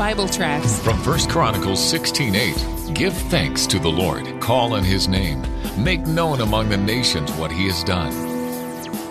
Bible tracts. From 1 Chronicles 16:8, give thanks to the Lord, call on his name, make known among the nations what he has done.